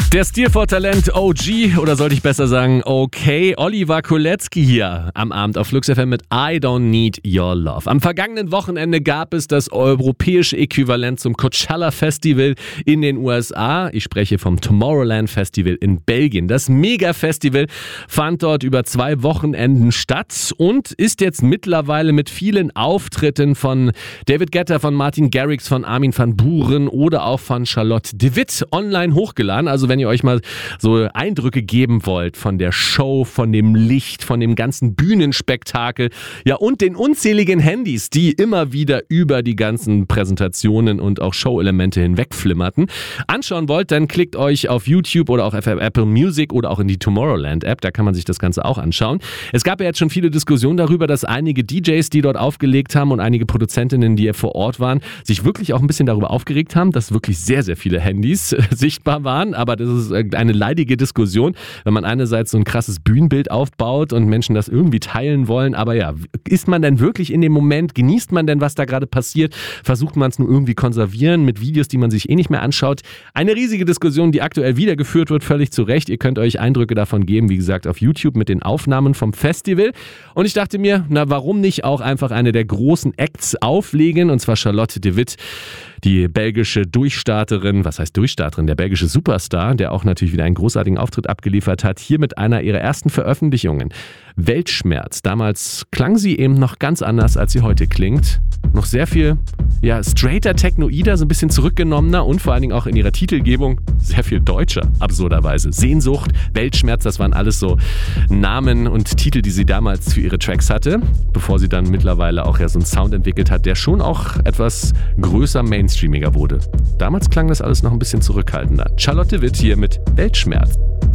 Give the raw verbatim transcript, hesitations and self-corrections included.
Der Stil vor Talent O G, oder sollte ich besser sagen okay, Oliver Kolecki hier am Abend auf Flux F M mit I Don't Need Your Love. Am vergangenen Wochenende gab es das europäische Äquivalent zum Coachella Festival in den U S A. Ich spreche vom Tomorrowland Festival in Belgien. Das Mega-Festival fand dort über zwei Wochenenden statt und ist jetzt mittlerweile mit vielen Auftritten von David Guetta, von Martin Garrix, von Armin van Buuren oder auch von Charlotte de Witt online hochgeladen. Also wenn ihr euch mal so Eindrücke geben wollt von der Show, von dem Licht, von dem ganzen Bühnenspektakel, ja, und den unzähligen Handys, die immer wieder über die ganzen Präsentationen und auch Show-Elemente hinwegflimmerten, anschauen wollt, dann klickt euch auf YouTube oder auch auf Apple Music oder auch in die Tomorrowland-App, da kann man sich das Ganze auch anschauen. Es gab ja jetzt schon viele Diskussionen darüber, dass einige D Js, die dort aufgelegt haben und einige Produzentinnen, die ja vor Ort waren, sich wirklich auch ein bisschen darüber aufgeregt haben, dass wirklich sehr, sehr viele Handys äh, sichtbar waren, aber das ist eine leidige Diskussion, wenn man einerseits so ein krasses Bühnenbild aufbaut und Menschen das irgendwie teilen wollen, aber ja, ist man denn wirklich in dem Moment, genießt man denn, was da gerade passiert, versucht man es nur irgendwie konservieren mit Videos, die man sich eh nicht mehr anschaut. Eine riesige Diskussion, die aktuell wieder geführt wird, völlig zu Recht. Ihr könnt euch Eindrücke davon geben, wie gesagt, auf YouTube mit den Aufnahmen vom Festival. Und ich dachte mir, na warum nicht auch einfach eine der großen Acts auflegen, und zwar Charlotte de Witt, die belgische Durchstarterin, was heißt Durchstarterin, der belgische Superstar, der auch natürlich wieder einen großartigen Auftritt abgeliefert hat, hier mit einer ihrer ersten Veröffentlichungen. Weltschmerz. Damals klang sie eben noch ganz anders, als sie heute klingt. Noch sehr viel, ja, straighter, technoider, so ein bisschen zurückgenommener und vor allen Dingen auch in ihrer Titelgebung sehr viel deutscher, absurderweise. Sehnsucht, Weltschmerz, das waren alles so Namen und Titel, die sie damals für ihre Tracks hatte, bevor sie dann mittlerweile auch ja so einen Sound entwickelt hat, der schon auch etwas größer, mainstreamiger wurde. Damals klang das alles noch ein bisschen zurückhaltender. Charlotte Witt hier mit Weltschmerz.